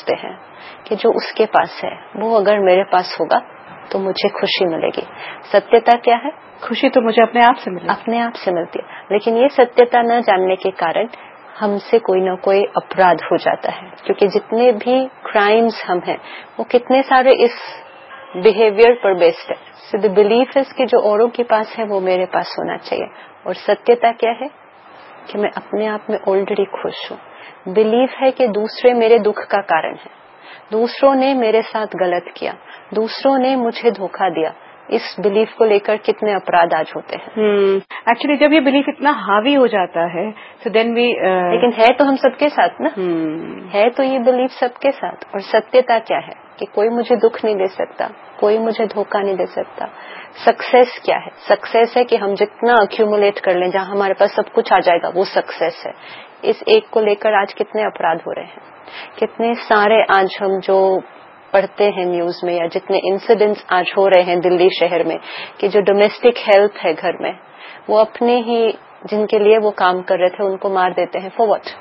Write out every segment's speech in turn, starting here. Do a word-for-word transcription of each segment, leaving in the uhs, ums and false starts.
سوچتے ہیں کہ جو اس کے پاس ہے وہ اگر میرے پاس ہوگا تو مجھے خوشی ملے گی. ستیتا کیا ہے؟ خوشی تو مجھے اپنے آپ سے ملے اپنے آپ سے ملتی ہے. لیکن یہ ستیتا نہ جاننے کے کارن ہم سے کوئی نہ کوئی اپرادھ ہو جاتا ہے, کیونکہ جتنے بھی کرائمز ہم ہیں وہ کتنے سارے اس بہیویئر پر بیسڈ ہے. سو دی بلیف از کہ جو اوروں کے پاس ہے وہ میرے پاس ہونا چاہیے. اور ستیتا کیا ہے کہ میں اپنے آپ میں آلریڈی خوش ہوں. بلیف ہے کہ دوسرے میرے دکھ کا کارن ہے, دوسروں نے میرے ساتھ غلط کیا, دوسروں نے مجھے دھوکہ دیا. اس بلیف کو لے کر کتنے اپرادھ آج ہوتے ہیں. ایکچولی جب یہ بلیف اتنا حاوی ہو جاتا ہے تو دین وی لیکن ہے تو ہم سب کے ساتھ نا, ہے تو یہ بلیف سب کے ساتھ. اور ستیتا کیا ہے کہ کوئی مجھے دکھ نہیں دے سکتا, کوئی مجھے دھوکہ نہیں دے سکتا. سکسیس کیا ہے؟ سکسیس ہے کہ ہم جتنا اکیومولیٹ کر لیں, جہاں ہمارے پاس سب کچھ آ جائے گا, وہ سکسیس ہے. اس ایک کو لے کر آج کتنے اپرادھ ہو رہے ہیں, کتنے سارے آج ہم جو پڑھتے ہیں نیوز میں, یا جتنے انسیڈنٹس آج ہو رہے ہیں دلی شہر میں کہ جو ڈومیسٹک ہیلپ ہے گھر میں, وہ اپنے ہی جن کے لیے وہ کام کر رہے تھے ان کو مار دیتے ہیں. Four what?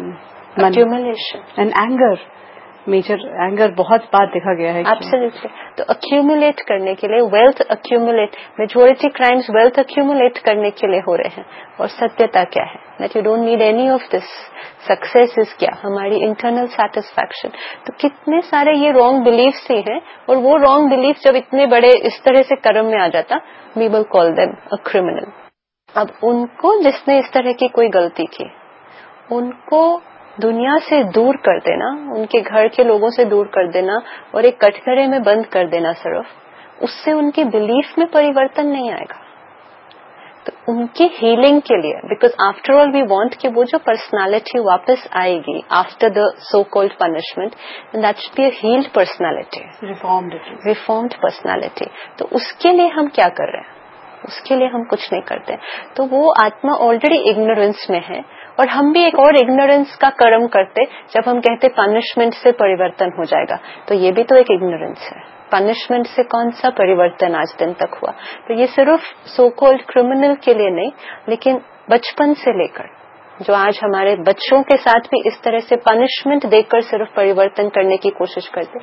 اکیومولیشن and anger, major anger بہت بات دیکھا گیا ہے. ایبسلیوٹلی. تو اکیومولیٹ کرنے کے لیے wealth accumulate, majority crimes wealth accumulate کرنے کے لیے ہو رہے ہیں. اور ستیتا کیا ہے؟ That you don't need any of this. Success is کیا؟ ہماری انٹرنل سیٹسفیکشن. تو کتنے سارے یہ رانگ بلیفس ہی ہیں, اور وہ رانگ بلیف جب اتنے بڑے اس طرح سے کرم میں آ جاتا, وی ول کال دیم اے کرمنل. اب ان کو جس نے اس طرح کی کوئی غلطی کی, ان کو دنیا سے دور کر دینا, ان کے گھر کے لوگوں سے دور کر دینا اور ایک کٹگرے میں بند کر دینا صرف, اس سے ان کی بلیف میں پریورتن نہیں آئے گا. تو ان کی ہیلنگ کے لیے, because after all we want کہ وہ جو پرسنالٹی واپس آئے گی after the so called punishment, that should be a held personality, reformed reformed personality. تو اس کے لیے ہم کیا کر رہے ہیں؟ اس کے لیے ہم کچھ نہیں کرتے. تو وہ آتما آلریڈی اگنورینس میں ہے, اور ہم بھی ایک اور اگنورینس کا کرم کرتے جب ہم کہتے پنشمنٹ سے پریورتن ہو جائے گا. تو یہ بھی تو ایک اگنورینس ہے. پنشمنٹ سے کون سا پریورتن آج دن تک ہوا؟ تو یہ صرف سو کالڈ کرمنل کے لیے نہیں, لیکن بچپن سے لے کر جو آج ہمارے بچوں کے ساتھ بھی اس طرح سے پنشمنٹ دے کر صرف پریورتن کرنے کی کوشش کرتے,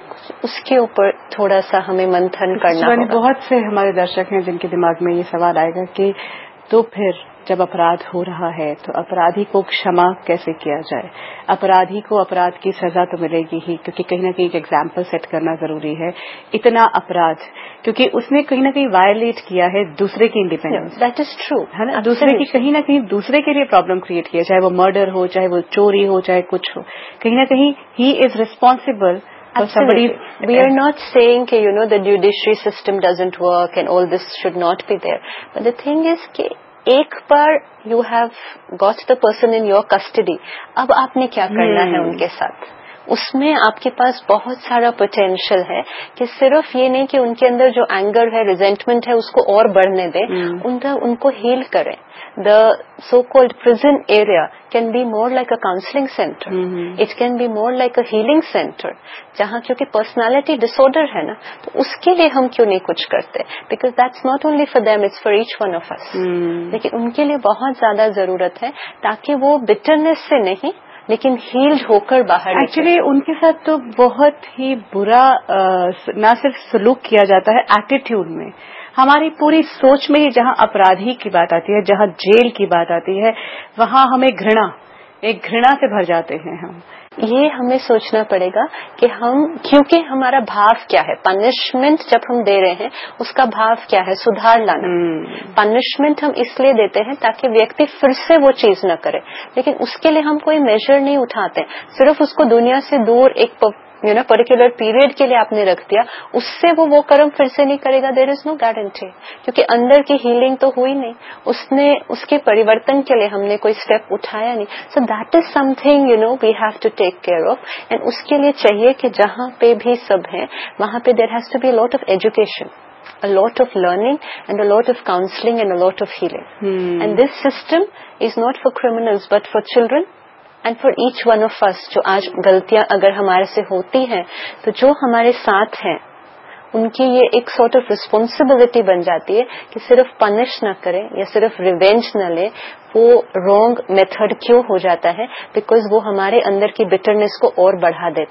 اس کے اوپر تھوڑا سا ہمیں منتھن کرنا ہوگا. بہت سے ہمارے درشک ہیں جن کے دماغ میں یہ سوال آئے گا کہ تو پھر جب اپرادھ ہو رہا ہے تو اپرادھی کو क्षमा کیسے کیا جائے؟ اپرادھی کو اپرادھ کی سزا تو ملے گی ہی, کیونکہ کہیں نہ کہیں ایک ایگزامپل سیٹ کرنا ضروری ہے. اتنا اپرادھ کیونکہ اس نے کہیں نہ کہیں وائلیٹ کیا ہے دوسرے کی انڈیپینڈنس. دیٹ از ٹرو, ہے نا, دوسرے کی کہیں نہ کہیں دوسرے کے لیے پرابلم کریٹ کیا, چاہے وہ مرڈر ہو, چاہے وہ چوری ہو, چاہے کچھ ہو, کہیں نہ کہیں ہی is responsible. Absolutely. We are not saying کہ you know the judiciary system doesn't work and all this should not be there. But the thing is کہ ایک بار you have got the person in your custody, اب آپ نے کیا کرنا ہے ان کے ساتھ؟ اس میں آپ کے پاس بہت سارا پوٹینشیل ہے کہ صرف یہ نہیں کہ ان کے اندر جو اینگر ہے, ریزینٹمنٹ ہے, اس کو اور بڑھنے دیں, ان کا ان کو ہیل کریں. The so-called prison area can be more like a counseling center. Mm-hmm. It can be more like a healing center. جہاں کیونکہ personality disorder ہے نا, تو اس کے لیے ہم کیوں نہیں کچھ کرتے؟ Because that's not only for them, it's for each one of us. Mm-hmm. لیکن ان کے لیے بہت زیادہ ضرورت ہے تاکہ وہ bitterness سے نہیں لیکن ہیلڈ ہو کر باہر. ایکچولی ان کے ساتھ تو بہت ہی برا نہ صرف سلوک کیا جاتا ہے, ایٹیٹیوڈ میں, ہماری پوری سوچ میں ہی جہاں اپرادھی کی بات آتی ہے, جہاں جیل کی بات آتی ہے, وہاں ہمیں گھृنا, ایک گھृنا سے بھر جاتے ہیں ہم. یہ ہمیں سوچنا پڑے گا کہ ہم, کیونکہ ہمارا بھاو کیا ہے, پنشمنٹ جب ہم دے رہے ہیں اس کا بھاو کیا ہے؟ سدھار لانا. پنشمنٹ ہم اس لیے دیتے ہیں تاکہ ویکتی پھر سے وہ چیز نہ کرے, لیکن اس کے لیے ہم کوئی میجر نہیں اٹھاتے, صرف اس کو دنیا سے دور ایک یو نو پرٹیکولر پیریڈ کے لیے آپ نے رکھ دیا, اس سے وہ وہ کرم پھر سے نہیں کرے گا. دیر از نو گارنٹی, کیونکہ اندر کی ہیلنگ تو ہوئی نہیں, اس نے اس کے پریورتن کے لیے ہم نے کوئی اسٹیپ اٹھایا نہیں. So that is some thing you know we have to take care of, and اس کے لیے چاہیے کہ جہاں پہ بھی سب ہیں وہاں پہ there has to be a lot of education, a lot of learning and a lot of counseling and a lot of healing. Hmm. And this system is not for criminals but for children and for each one of us. جو آج غلطیاں اگر ہمارے سے ہوتی ہیں تو جو ہمارے ساتھ ہیں ان کی یہ ایک سارٹ آف ریسپانسبلٹی بن جاتی ہے کہ صرف پنش نہ کریں یا صرف ریونج نہ لیں. وہ رانگ میتھڈ کیوں ہو جاتا ہے؟ بیکاز وہ ہمارے اندر کی بٹرنس کو اور بڑھا دیتا ہے.